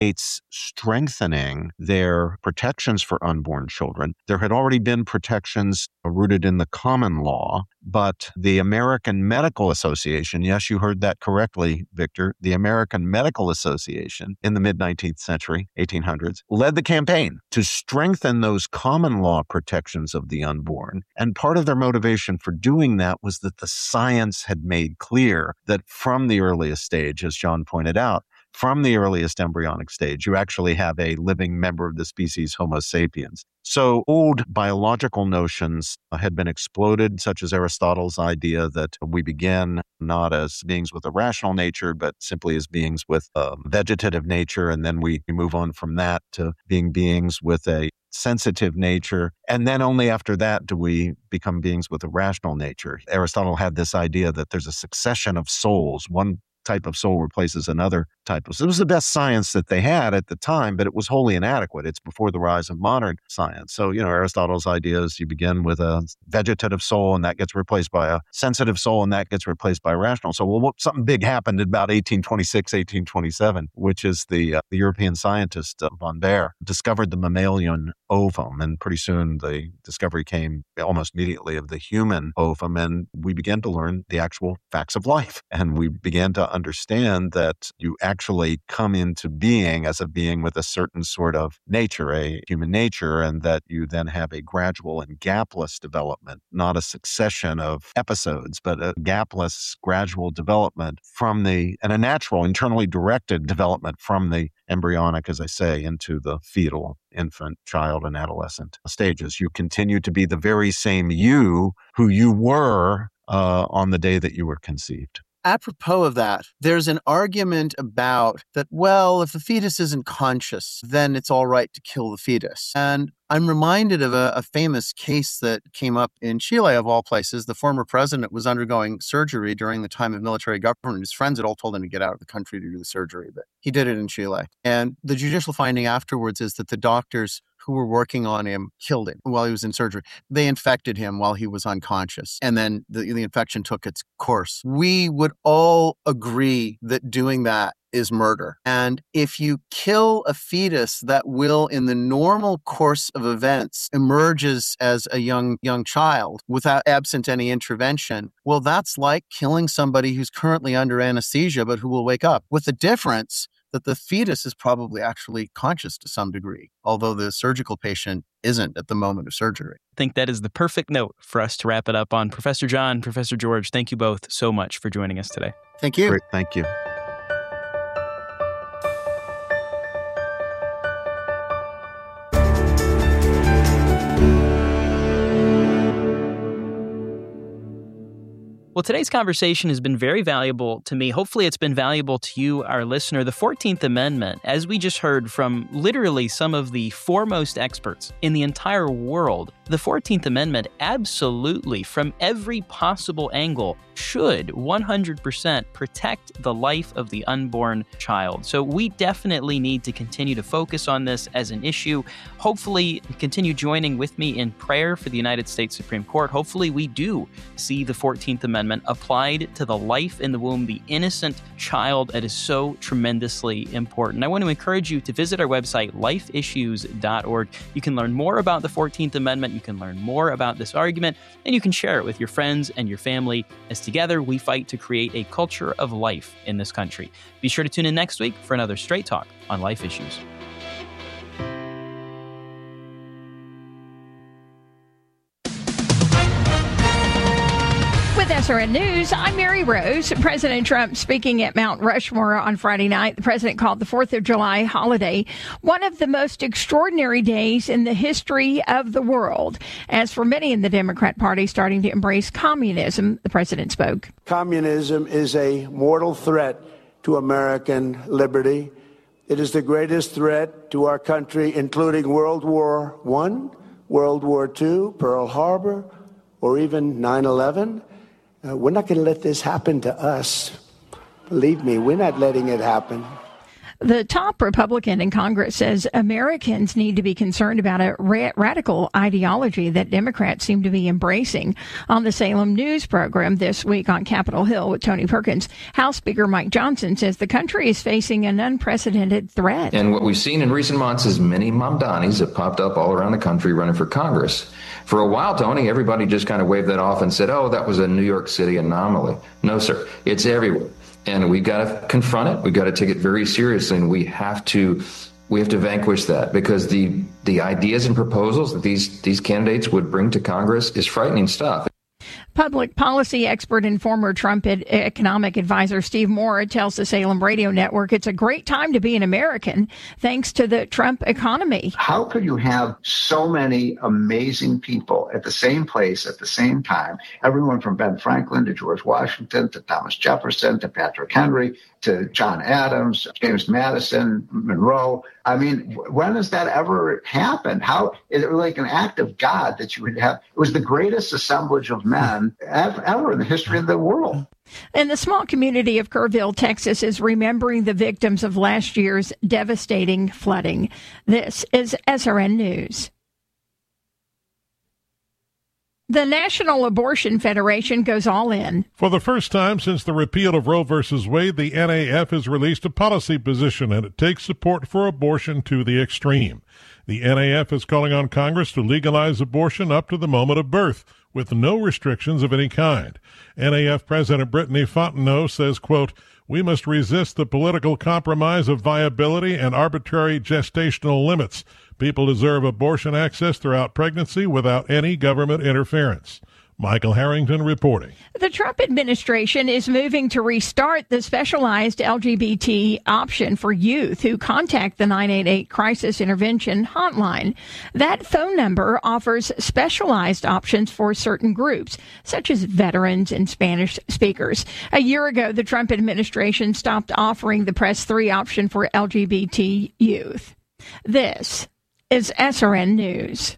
states strengthening their protections for unborn children. There had already been protections rooted in the common law, but the American Medical Association, yes, you heard that correctly, Victor, the American Medical Association in the mid-19th century, 1800s, led the campaign to strengthen those common law protections of the unborn. And part of their motivation for doing that was that the science had made clear that from the earliest stage, as John pointed out, from the earliest embryonic stage, you actually have a living member of the species Homo sapiens. So old biological notions had been exploded, such as Aristotle's idea that we begin not as beings with a rational nature, but simply as beings with a vegetative nature. And then we move on from that to being beings with a sensitive nature. And then only after that do we become beings with a rational nature. Aristotle had this idea that there's a succession of souls. One type of soul replaces another type of soul. It was the best science that they had at the time, but it was wholly inadequate. It's before the rise of modern science. So, Aristotle's idea is you begin with a vegetative soul and that gets replaced by a sensitive soul and that gets replaced by a rational soul. Well, something big happened in about 1826, 1827, which is the European scientist von Baer discovered the mammalian ovum. And pretty soon the discovery came almost immediately of the human ovum. And we began to learn the actual facts of life. And we began to understand that you actually come into being as a being with a certain sort of nature, a human nature, and that you then have a gradual and gapless development, not a succession of episodes, but a gapless, gradual development and a natural, internally directed development from the embryonic, as I say, into the fetal, infant, child, and adolescent stages. You continue to be the very same you who you were on the day that you were conceived. Apropos of that, there's an argument about that, well, if the fetus isn't conscious, then it's all right to kill the fetus. And I'm reminded of a famous case that came up in Chile, of all places. The former president was undergoing surgery during the time of military government. His friends had all told him to get out of the country to do the surgery, but he did it in Chile. And the judicial finding afterwards is that the doctors who were working on him killed him while he was in surgery. They infected him while he was unconscious, and then the infection took its course. We would all agree that doing that is murder. And if you kill a fetus that will, in the normal course of events, emerges as a young child without absent any intervention, well, that's like killing somebody who's currently under anesthesia, but who will wake up, with the difference that the fetus is probably actually conscious to some degree, although the surgical patient isn't at the moment of surgery. I think that is the perfect note for us to wrap it up on. Professor John, Professor George, thank you both so much for joining us today. Thank you. Great, thank you. Well, today's conversation has been very valuable to me. Hopefully it's been valuable to you, our listener. The 14th Amendment, as we just heard from literally some of the foremost experts in the entire world, the 14th Amendment absolutely, from every possible angle, should 100% protect the life of the unborn child. So we definitely need to continue to focus on this as an issue. Hopefully, continue joining with me in prayer for the United States Supreme Court. Hopefully, we do see the 14th Amendment applied to the life in the womb, the innocent child that is so tremendously important. I want to encourage you to visit our website, lifeissues.org. You can learn more about the 14th Amendment. You can learn more about this argument, and you can share it with your friends and your family as together we fight to create a culture of life in this country. Be sure to tune in next week for another Straight Talk on Life Issues. With SRN News, I'm Mary Rose. President Trump speaking at Mount Rushmore on Friday night. The president called the 4th of July holiday one of the most extraordinary days in the history of the world. As for many in the Democrat Party starting to embrace communism, the president spoke. Communism is a mortal threat to American liberty. It is the greatest threat to our country, including World War I, World War II, Pearl Harbor, or even 9/11. We're not going to let this happen to us. Believe me, we're not letting it happen. The top Republican in Congress says Americans need to be concerned about a radical ideology that Democrats seem to be embracing. On the Salem News program this week on Capitol Hill with Tony Perkins, House Speaker Mike Johnson says the country is facing an unprecedented threat. And what we've seen in recent months is many Mamdanis have popped up all around the country running for Congress. For a while, Tony, everybody just kind of waved that off and said, oh, that was a New York City anomaly. No, sir. It's everywhere. And we've got to confront it. We've got to take it very seriously, and we have to vanquish that, because the ideas and proposals that these candidates would bring to Congress is frightening stuff. Public policy expert and former Trump economic advisor Steve Moore tells the Salem Radio Network it's a great time to be an American thanks to the Trump economy. How could you have so many amazing people at the same place at the same time? Everyone from Ben Franklin to George Washington to Thomas Jefferson to Patrick Henry to John Adams, James Madison, Monroe. I mean, when has that ever happened? How is it like an act of God that you would have? It was the greatest assemblage of men ever in the history of the world. And the small community of Kerrville, Texas, is remembering the victims of last year's devastating flooding. This is SRN News. The National Abortion Federation goes all in. For the first time since the repeal of Roe v. Wade, the NAF has released a policy position, and it takes support for abortion to the extreme. The NAF is calling on Congress to legalize abortion up to the moment of birth, with no restrictions of any kind. NAF President Brittany Fontenot says, quote, "We must resist the political compromise of viability and arbitrary gestational limits. People deserve abortion access throughout pregnancy without any government interference." Michael Harrington reporting. The Trump administration is moving to restart the specialized LGBT option for youth who contact the 988 Crisis Intervention Hotline. That phone number offers specialized options for certain groups, such as veterans and Spanish speakers. A year ago, the Trump administration stopped offering the Press 3 option for LGBT youth. This is SRN News.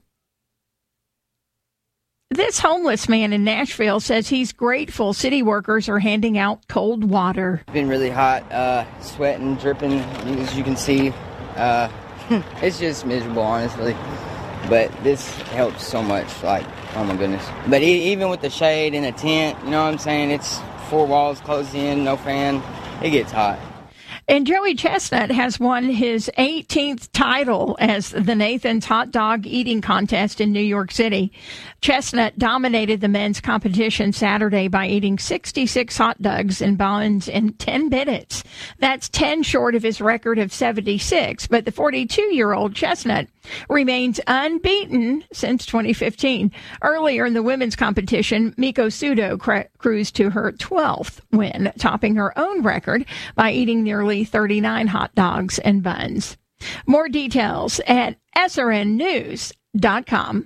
This homeless man in Nashville says he's grateful city workers are handing out cold water. It's been really hot, sweating, dripping, as you can see. It's just miserable, honestly. But this helps so much, like, oh my goodness. But even with the shade and a tent, you know what I'm saying? It's 4 walls closed in, no fan. It gets hot. And Joey Chestnut has won his 18th title as the Nathan's Hot Dog Eating Contest in New York City. Chestnut dominated the men's competition Saturday by eating 66 hot dogs and buns in 10 minutes. That's 10 short of his record of 76, but the 42-year-old Chestnut remains unbeaten since 2015. Earlier in the women's competition, Miko Sudo cruised to her 12th win, topping her own record by eating nearly 39 hot dogs and buns. More details at srnnews.com.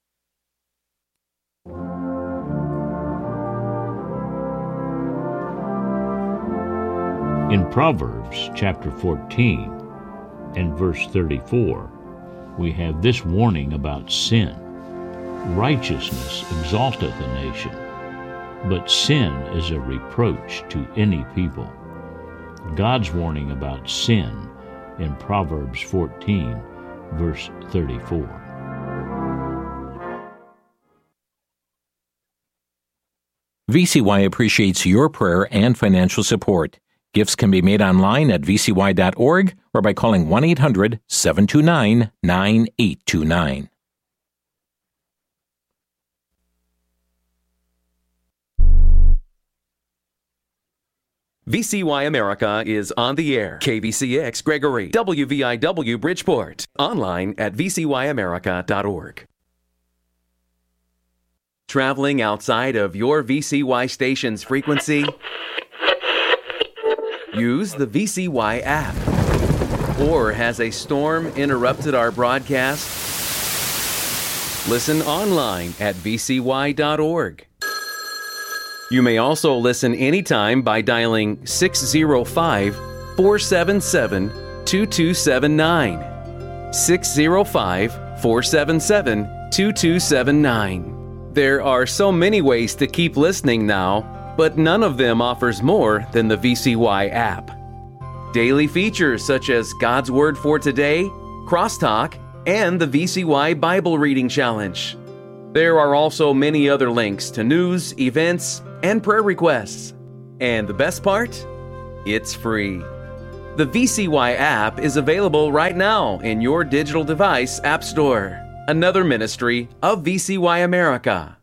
In Proverbs chapter 14 and verse 34, we have this warning about sin. Righteousness exalteth a nation, but sin is a reproach to any people. God's warning about sin in Proverbs 14, verse 34. VCY appreciates your prayer and financial support. Gifts can be made online at vcy.org or by calling 1-800-729-9829. VCY America is on the air. KVCX Gregory, WVIW Bridgeport. Online at vcyamerica.org. Traveling outside of your VCY station's frequency? Use the VCY app. Or has a storm interrupted our broadcast? Listen online at vcy.org. You may also listen anytime by dialing 605-477-2279. 605-477-2279. There are so many ways to keep listening now, but none of them offers more than the VCY app. daily features such as God's Word for Today, Crosstalk, and the VCY Bible Reading Challenge. There are also many other links to news, events, and prayer requests. And the best part? It's free. The VCY app is available right now in your digital device app store. Another ministry of VCY America.